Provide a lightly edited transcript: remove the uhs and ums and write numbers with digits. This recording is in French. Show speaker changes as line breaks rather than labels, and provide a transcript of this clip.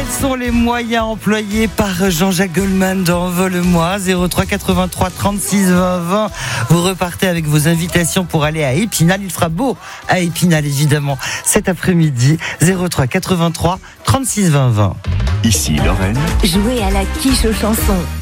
sont les moyens employés par Jean-Jacques Goldman dans Envole-moi 03 83 36 20 20. Vous repartez avec vos invitations pour aller à Épinal. Il fera beau à Épinal, évidemment, cet après-midi. 03 83 36 20 20.
Ici Lorraine.
Jouez à la quiche aux chansons.